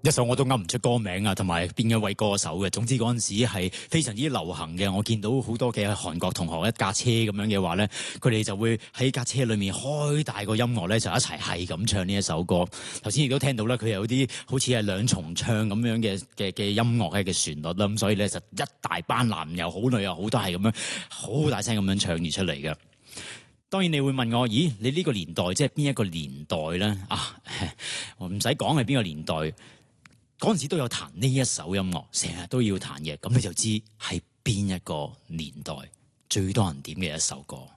一首我都噏唔出歌名啊，同埋邊一位歌手嘅。總之嗰陣時係非常之流行嘅。我見到好多嘅韓國同學一架車咁樣嘅話咧，佢哋就會喺架車裏面開大個音樂咧，就一齊係咁唱呢一首歌。頭先亦都聽到咧，佢有啲好似係兩重唱咁樣嘅音樂嘅旋律啦。咁所以咧就一大班男又好女又好，都係咁樣好大聲咁樣唱而出嚟嘅。當然你會問我，咦？你呢個年代即係邊一個年代咧？啊，我唔使講係邊個年代。嗰陣時都有彈呢一首音樂，成日都要彈嘅，咁你就知係邊一個年代最多人點嘅一首歌。